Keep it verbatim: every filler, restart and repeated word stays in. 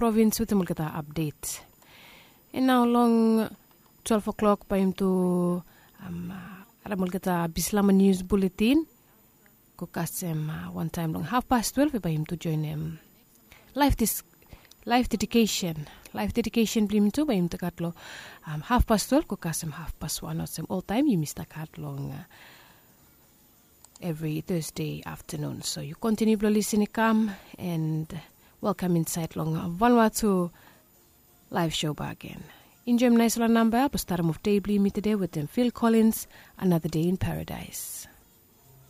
province with the update. And now long twelve o'clock by him to um Ramulgata Bislama News Bulletin. Kokasem uh, one time long half past twelve by him to join him. Life dis life dedication. Life dedication blim to by him to katlo um half past twelve kokasem half past one or some all time you missed a cat long uh, every Thursday afternoon. So you continue to listen come and welcome inside long Vanuatu live show back again. Enjoy nice number, but start of day me today with them Phil Collins, Another Day in Paradise.